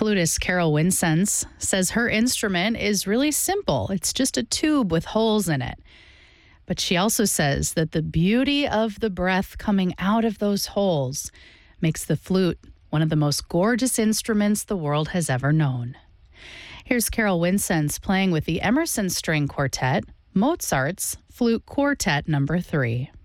Flutist Carol Winsense says her instrument is really simple. It's just a tube with holes in it. But she also says that the beauty of the breath coming out of those holes makes the flute one of the most gorgeous instruments the world has ever known. Here's Carol Winsense playing with the Emerson String Quartet, Mozart's Flute Quartet No. 3.